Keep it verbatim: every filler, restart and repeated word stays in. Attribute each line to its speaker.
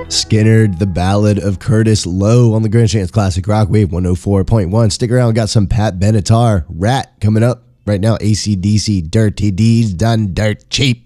Speaker 1: Skynyrd, The Ballad of Curtis Lowe on the Grand Chance Classic Rock Wave one oh four point one. Stick around, got some Pat Benatar, Rat coming up right now. A C D C, Dirty D's Done Dirt Cheap.